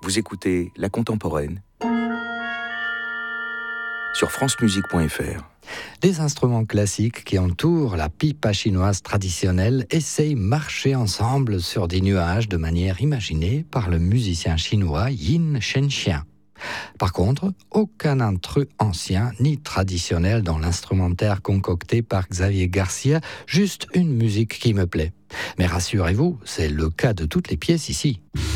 Vous écoutez La Contemporaine sur francemusique.fr. Les instruments classiques qui entourent la pipa chinoise traditionnelle essayent marcher ensemble sur des nuages de manière imaginée par le musicien chinois Yin Shenxian. Par contre, aucun intrus ancien ni traditionnel dans l'instrumentaire concocté par Xavier Garcia, juste une musique qui me plaît. Mais rassurez-vous, c'est le cas de toutes les pièces ici.